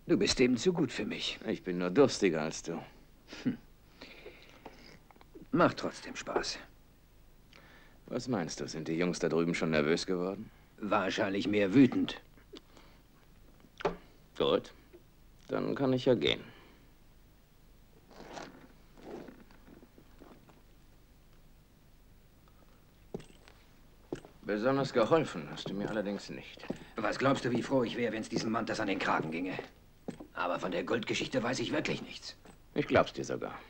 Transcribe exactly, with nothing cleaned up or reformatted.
Du bist eben zu gut für mich. Ich bin nur durstiger als du. Hm. Macht trotzdem Spaß. Was meinst du, sind die Jungs da drüben schon nervös geworden? Wahrscheinlich mehr wütend. Gut, dann kann ich ja gehen. Besonders geholfen hast du mir allerdings nicht. Was glaubst du, wie froh ich wäre, wenn es diesem Mann das an den Kragen ginge? Aber von der Goldgeschichte weiß ich wirklich nichts. Ich glaub's dir sogar.